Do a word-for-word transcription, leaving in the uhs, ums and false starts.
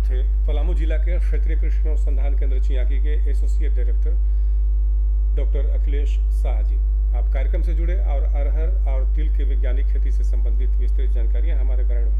थे पलामू जिला के क्षेत्रीय कृषि अनुसंधान केंद्र चियाकी के associate director doctor Akhilesh Shah ji. आप कार्यक्रम से जुड़े और अरहर और तिल के वैज्ञानिक खेती से संबंधित विस्तृत जानकारी